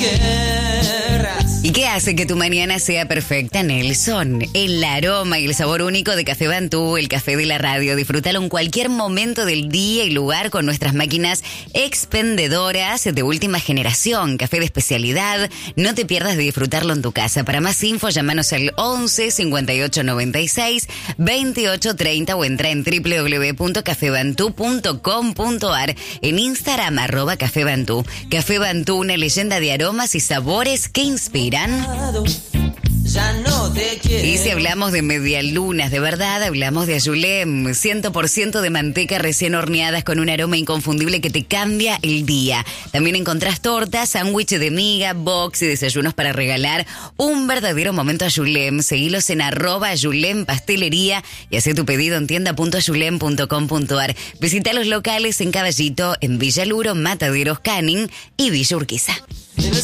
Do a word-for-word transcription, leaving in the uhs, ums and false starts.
quieras. ¿Y qué hace que tu mañana sea perfecta, Nelson? El aroma y el sabor único de Café Bantú, el café de la radio. Disfrútalo en cualquier momento del día y lugar con nuestras máquinas expendedoras de última generación. Café de especialidad. No te pierdas de disfrutarlo en tu casa. Para más info, llámanos al once cincuenta y ocho noventa y seis veintiocho treinta o entra en doble u doble u doble u punto café bantú punto com punto a r. En Instagram, arroba Café Bantú. Café Bantú, una leyenda de aromas y sabores que inspiran. Ya no te quiero. Y si hablamos de medialunas, de verdad, hablamos de Ayulem, cien por ciento de manteca recién horneadas con un aroma inconfundible que te cambia el día. También encontrás tortas, sándwich de miga, box y desayunos para regalar. Un verdadero momento Ayulem. Seguilos en arroba Ayulem Pastelería y haz tu pedido en tienda punto ayulem punto com punto a r. Visita los locales en Caballito, en Villaluro, Mataderos, Canning y Villa Urquiza.